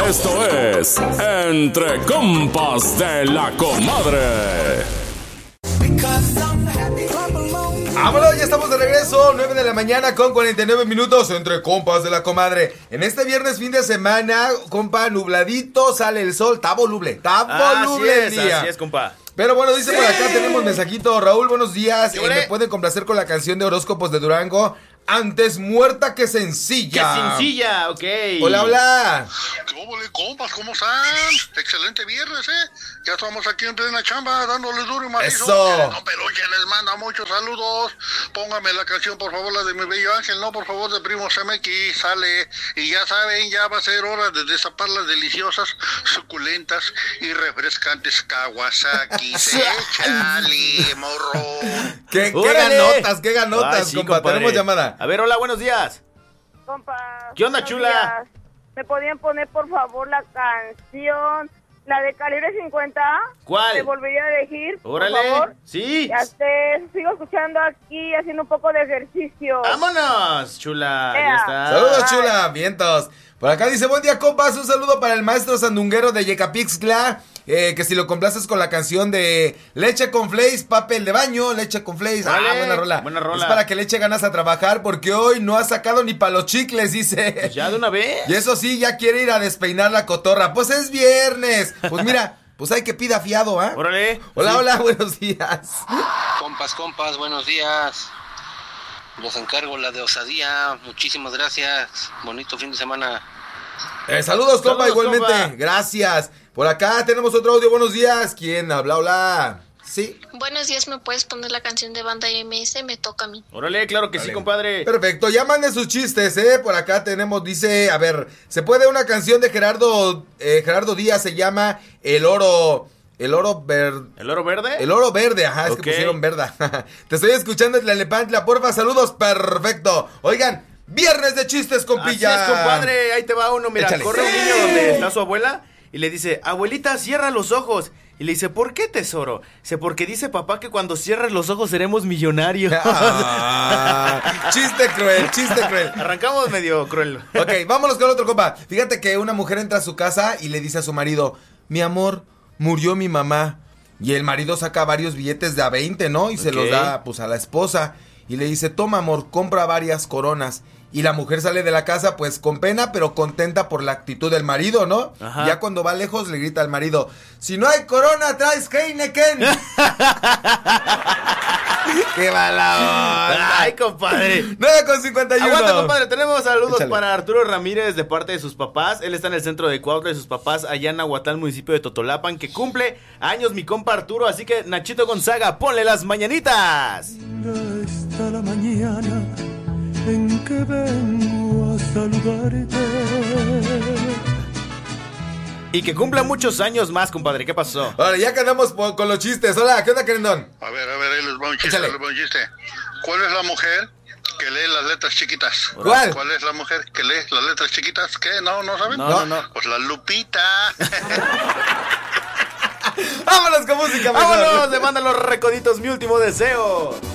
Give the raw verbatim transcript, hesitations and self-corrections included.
Esto es Entre Compas de la Comadre. ¡Vámonos! Ya estamos de regreso, nueve de la mañana con cuarenta y nueve minutos Entre Compas de la Comadre. En este viernes fin de semana, compa, nubladito, sale el sol, está voluble, está voluble así el es, día. Así es, compa. Pero bueno, dice Sí. por acá, tenemos mensajito. Raúl, buenos días. ¿Qué Eh, ole? me pueden complacer con la canción de horóscopos de Durango. Antes muerta que sencilla. ¡Qué sencilla! Ok. Hola, hola. ¿Qué hubo, compas? ¿Cómo están? Excelente viernes, ¿eh? Ya estamos aquí en plena chamba, dándole duro y macizo. Eso. No, pero quien les manda muchos saludos. Póngame la canción, por favor, la de Mi Bello Ángel, no, por favor, de Primo C M X, sale. Y ya saben, ya va a ser hora de destapar las deliciosas, suculentas y refrescantes Kawasaki. Échale, morro. ¿Qué, qué ¡Órale! ganotas, qué ganotas, Ay, sí, compa? compadre. Tenemos llamada. A ver, hola, buenos días. Compa. ¿Qué onda, buenos chula? días. ¿Me podían poner, por favor, la canción, la de Calibre cincuenta? ¿Cuál? ¿Te volvería a elegir, Órale. por favor? Sí. Ya te sigo escuchando aquí, haciendo un poco de ejercicio. ¡Vámonos, chula! Ea. Ya está. Saludos, Ay. chula, vientos. Por acá dice, buen día, compas. Un saludo para el maestro sandunguero de Yecapixtla. Eh, que si lo complaces con la canción de Leche con Flakes, papel de baño, leche con Flakes. Vale, Ah, buena rola. buena rola. Es para que le eche ganas a trabajar porque hoy no ha sacado ni pa' los chicles, dice. Pues ya de una vez. Y eso sí, ya quiere ir a despeinar la cotorra. Pues es viernes. Pues mira, pues hay que pida fiado, ¿ah? Órale. Hola, Sí. hola, buenos días. Compas, compas, buenos días. Los encargo la de osadía. Muchísimas gracias. Bonito fin de semana. Eh, saludos, compa, Saludos, igualmente. compa. Gracias. Por acá tenemos otro audio. Buenos días. ¿Quién habla? Hola. Sí. Buenos días, ¿me puedes poner la canción de Banda M S? Me toca a mí. Órale, claro que sí, compadre. Perfecto, ya manden sus chistes, ¿eh? Por acá tenemos, dice, a ver, se puede una canción de Gerardo, eh, Gerardo Díaz, se llama El Oro, El Oro Verde. ¿El oro verde? El Oro Verde, ajá, es Ok. que pusieron verde. Te estoy escuchando en Tlalnepantla, porfa, saludos, perfecto. Oigan, viernes de chistes, compilla. Así es, compadre. Ahí te va uno. Mira, Échale. corre un niño donde está su abuela y le dice, abuelita, cierra los ojos. Y le dice, ¿por qué, tesoro? Dice, porque dice papá que cuando cierres los ojos seremos millonarios. Ah, chiste cruel, chiste cruel. Arrancamos medio cruel. Ok, vámonos con otro, compa. Fíjate que una mujer entra a su casa y le dice a su marido, mi amor, murió mi mamá. Y el marido saca varios billetes de a veinte, ¿no? Y se Ok. los da, pues, a la esposa. Y le dice, toma, amor, compra varias coronas. Y la mujer sale de la casa, pues, con pena, pero contenta por la actitud del marido, ¿no? Ajá. Ya cuando va lejos, le grita al marido, si no hay corona, traes Heineken. ¡Qué mala onda! Ay, compadre. nueve con cincuenta y uno. Aguanta, compadre, tenemos saludos Échale. para Arturo Ramírez de parte de sus papás. Él está en el centro de Cuautla de sus papás allá en Nahuatl, municipio de Totolapan, que cumple años mi compa Arturo. Así que, Nachito Gonzaga, ponle las mañanitas. Está la mañana en que vengo a saludarte. Y que cumpla muchos años más, compadre. ¿Qué pasó? Ahora, ya quedamos po- con los chistes. Hola, ¿qué onda, querendón? A ver, a ver, ahí les va un chiste, Échale. ahí les va un chiste. ¿Cuál es la mujer que lee las letras chiquitas? ¿Cuál? ¿Cuál es la mujer que lee las letras chiquitas? ¿Qué? ¿No, no saben? No, no, no. Pues la Lupita. Vámonos con música, mejor. Vámonos, demanda los recoditos, mi último deseo.